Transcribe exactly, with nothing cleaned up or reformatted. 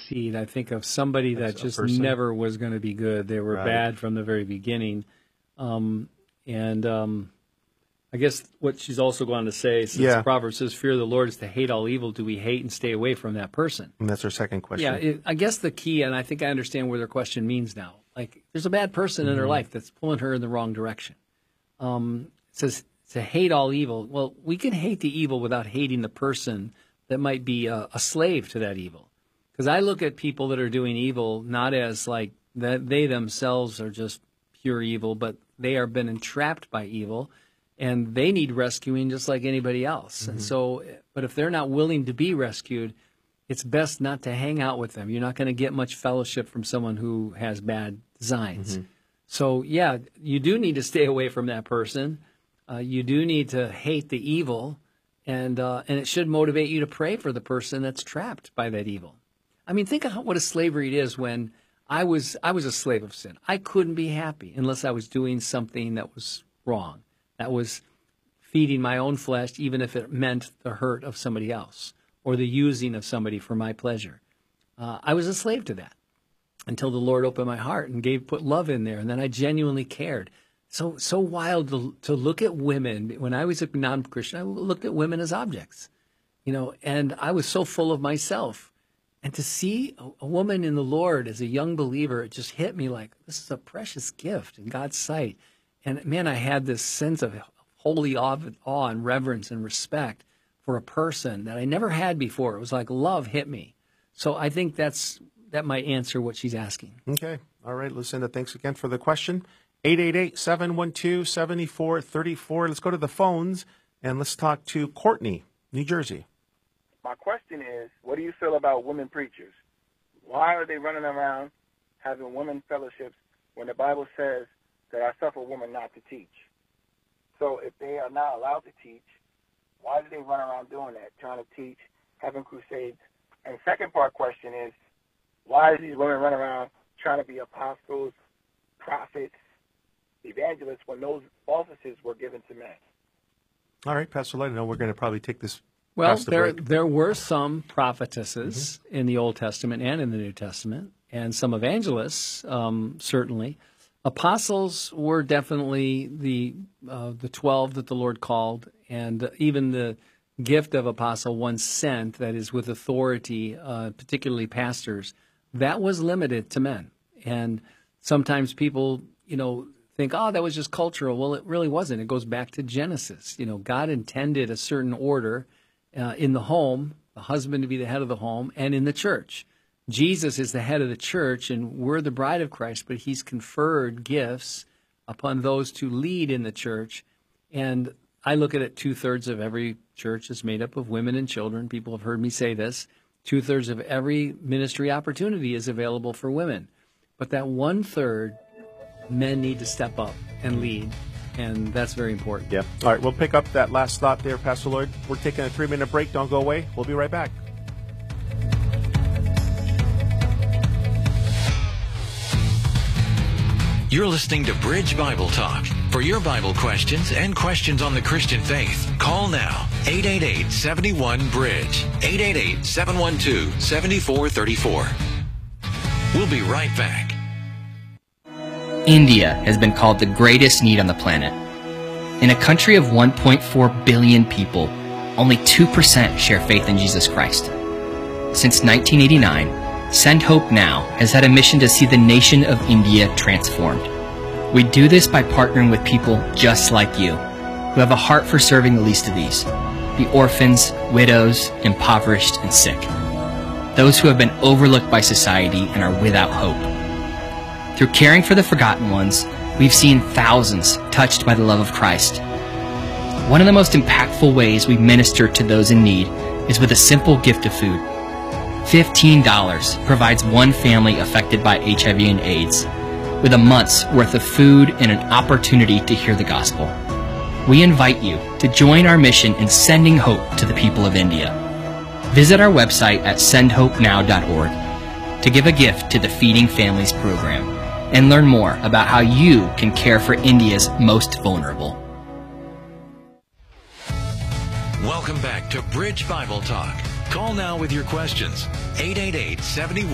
seed. I think of somebody That's that a just person. never was going to be good. They were Right. bad from the very beginning. Um, and um, I guess what she's also going to say, since Yeah. the Proverbs says, fear of the Lord is to hate all evil, do we hate and stay away from that person? And that's our second question. Yeah, it, I guess the key, and I think I understand where their question means now. Like, there's a bad person in her life that's pulling her in the wrong direction. Um, it says to hate all evil. Well, we can hate the evil without hating the person that might be a, a slave to that evil. Because I look at people that are doing evil not as like that they themselves are just pure evil, but they are been entrapped by evil, and they need rescuing just like anybody else. Mm-hmm. And so, but if they're not willing to be rescued, it's best not to hang out with them. You're not going to get much fellowship from someone who has bad designs. Mm-hmm. So, yeah, you do need to stay away from that person. Uh, you do need to hate the evil, and uh, and it should motivate you to pray for the person that's trapped by that evil. I mean, think of how, what a slavery it is when I was I was a slave of sin. I couldn't be happy unless I was doing something that was wrong, that was feeding my own flesh, even if it meant the hurt of somebody else or the using of somebody for my pleasure. Uh, I was a slave to that until the Lord opened my heart and gave put love in there, and then I genuinely cared. So so wild to, to look at women. When I was a non-Christian, I looked at women as objects, you know, and I was so full of myself. And to see a, a woman in the Lord as a young believer, it just hit me like, this is a precious gift in God's sight. And man, I had this sense of holy awe, awe and reverence and respect for a person that I never had before. It was like love hit me. So I think that's that might answer what she's asking. Okay. All right, Lucinda, thanks again for the question. eight eight eight, seven one two, seven four three four. Let's go to the phones, and let's talk to Courtney, New Jersey. My question is, what do you feel about women preachers? Why are they running around having women fellowships when the Bible says that I suffer women not to teach? So if they are not allowed to teach, why do they run around doing that, trying to teach, having crusades? And second part question is, why do these women run around trying to be apostles, prophets, evangelists, when those offices were given to men? All right, Pastor Light, I know we're going to probably take this Well, past the there break. there were some prophetesses mm-hmm. in the Old Testament and in the New Testament, and some evangelists, um, certainly. Apostles were definitely the uh, the twelve that the Lord called, and even the gift of apostle, one sent, that is with authority, uh, particularly pastors, that was limited to men. And sometimes people, you know, think, oh, that was just cultural. Well, it really wasn't. It goes back to Genesis. You know, God intended a certain order uh, in the home, the husband to be the head of the home, and in the church. Jesus is the head of the church, and we're the bride of Christ, but he's conferred gifts upon those to lead in the church. And I look at it, two-thirds of every church is made up of women and children. People have heard me say this. Two-thirds of every ministry opportunity is available for women. But that one-third, men need to step up and lead, and that's very important. Yeah. All right, we'll pick up that last thought there, Pastor Lloyd. We're taking a three-minute break. Don't go away. We'll be right back. You're listening to Bridge Bible Talk. For your Bible questions and questions on the Christian faith, call now, eight eight eight, seven one, bridge, eight eight eight, seven one two, seven four three four. We'll be right back. India has been called the greatest need on the planet. In a country of one point four billion people, only two percent share faith in Jesus Christ. Since nineteen eighty-nine, Send Hope Now has had a mission to see the nation of India transformed. We do this by partnering with people just like you, who have a heart for serving the least of these, the orphans, widows, impoverished, and sick. Those who have been overlooked by society and are without hope. Through caring for the forgotten ones, we've seen thousands touched by the love of Christ. One of the most impactful ways we minister to those in need is with a simple gift of food. fifteen dollars provides one family affected by H I V and AIDS with a month's worth of food and an opportunity to hear the gospel. We invite you to join our mission in sending hope to the people of India. Visit our website at send hope now dot org to give a gift to the Feeding Families program and learn more about how you can care for India's most vulnerable. Welcome back to Bridge Bible Talk. Call now with your questions. eight eight eight, seven one